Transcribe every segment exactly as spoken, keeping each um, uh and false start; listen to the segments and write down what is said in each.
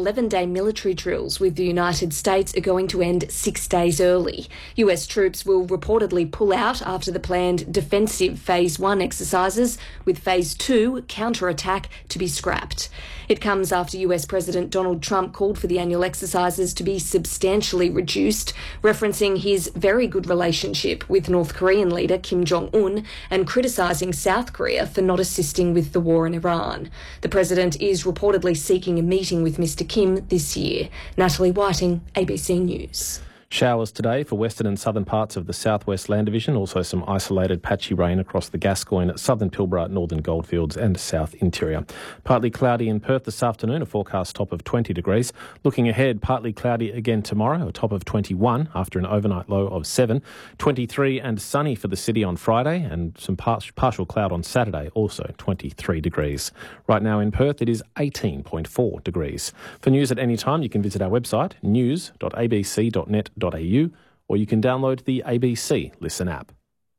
eleven-day military drills with the United States are going to end six days early. U S troops will reportedly pull out after the planned defensive Phase one exercises, with Phase two, counterattack, to be scrapped. It comes after U S President Donald Trump called for the annual exercises to be substantially reduced, referencing his very good relationship with North Korean leader Kim Jong-un and criticising South Korea for not assisting with the war in Iran. The president is reportedly seeking a meeting with Mister Kim this year. Natalie Whiting, A B C News. Showers today for western and southern parts of the southwest land division. Also some isolated patchy rain across the Gascoyne, southern Pilbara, northern Goldfields and south interior. Partly cloudy in Perth this afternoon, a forecast top of twenty degrees. Looking ahead, partly cloudy again tomorrow, a top of twenty-one after an overnight low of seven. twenty-three and sunny for the city on Friday and some par- partial cloud on Saturday, also twenty-three degrees. Right now in Perth, it is eighteen point four degrees. For news at any time, you can visit our website, news dot a b c dot net dot a u, or you can download the A B C Listen app.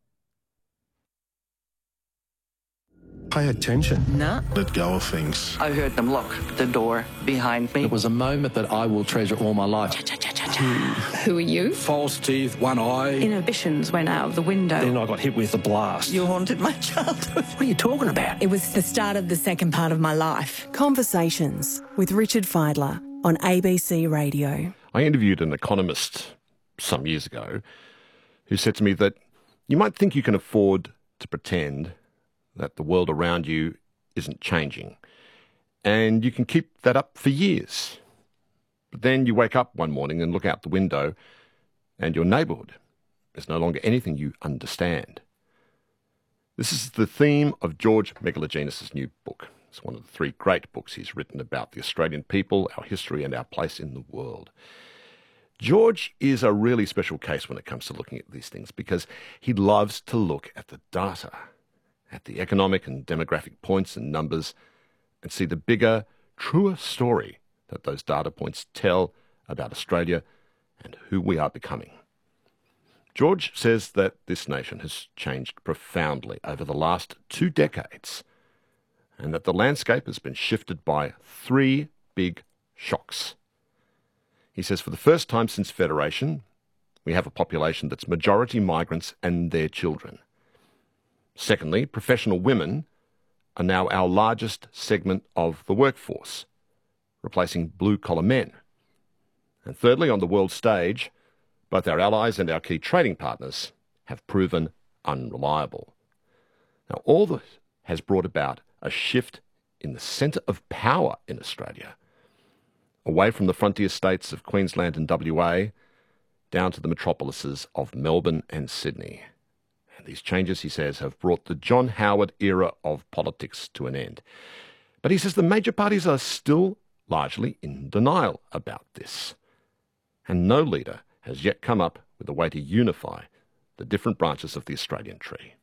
Pay attention. No. Let go of things. I heard them lock the door behind me. It was a moment that I will treasure all my life. Who are you? False teeth, one eye. Inhibitions went out of the window. Then I got hit with a blast. You haunted my childhood. What are you talking about? It was the start of the second part of my life. Conversations with Richard Fidler on A B C Radio. I interviewed an economist some years ago who said to me that you might think you can afford to pretend that the world around you isn't changing, and you can keep that up for years. But then you wake up one morning and look out the window and your neighbourhood is no longer anything you understand. This is the theme of George Megalogenis' new book. It's one of the three great books he's written about the Australian people, our history and our place in the world. George is a really special case when it comes to looking at these things because he loves to look at the data, at the economic and demographic points and numbers, and see the bigger, truer story that those data points tell about Australia and who we are becoming. George says that this nation has changed profoundly over the last two decades, and that the landscape has been shifted by three big shocks. He says for the first time since Federation, we have a population that's majority migrants and their children. Secondly, professional women are now our largest segment of the workforce, replacing blue-collar men. And thirdly, on the world stage, both our allies and our key trading partners have proven unreliable. Now, all this has brought about a shift in the centre of power in Australia, away from the frontier states of Queensland and W A, down to the metropolises of Melbourne and Sydney. And these changes, he says, have brought the John Howard era of politics to an end. But he says the major parties are still largely in denial about this. And no leader has yet come up with a way to unify the different branches of the Australian tree.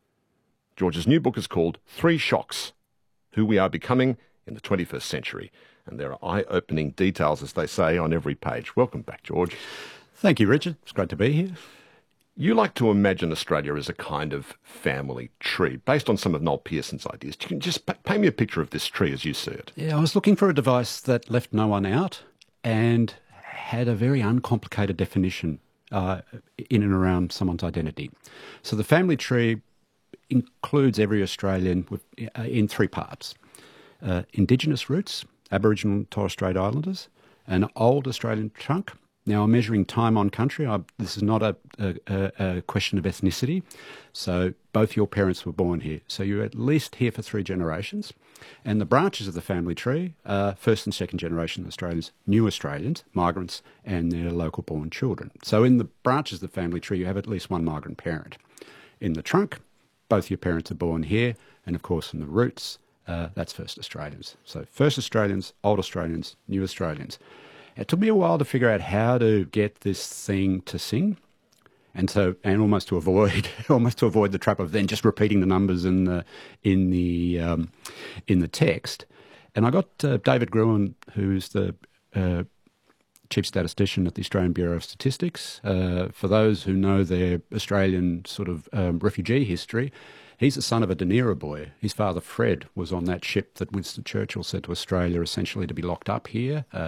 George's new book is called Three Shocks: Who We Are Becoming in the twenty-first Century. And there are eye-opening details, as they say, on every page. Welcome back, George. Thank you, Richard. It's great to be here. You like to imagine Australia as a kind of family tree, based on some of Noel Pearson's ideas. You can just p- paint me a picture of this tree as you see it. Yeah, I was looking for a device that left no one out and had a very uncomplicated definition uh, in and around someone's identity. So the family tree includes every Australian with, uh, in three parts. Uh, Indigenous roots, Aboriginal and Torres Strait Islanders, an old Australian trunk. Now, I'm measuring time on country. I, this is not a, a, a question of ethnicity. So both your parents were born here. So you're at least here for three generations. And the branches of the family tree are first and second generation Australians, new Australians, migrants, and their local born children. So in the branches of the family tree, you have at least one migrant parent. In the trunk, both your parents are born here. And of course, in the roots, Uh, that's first Australians. So first Australians, old Australians, new Australians. It took me a while to figure out how to get this thing to sing, and so and almost to avoid almost to avoid the trap of then just repeating the numbers in the in the um, in the text. And I got uh, David Gruen, who's the uh, chief statistician at the Australian Bureau of Statistics. Uh, for those who know their Australian sort of um, refugee history, he's the son of a Dunera boy. His father, Fred, was on that ship that Winston Churchill said to Australia essentially to be locked up here. Uh,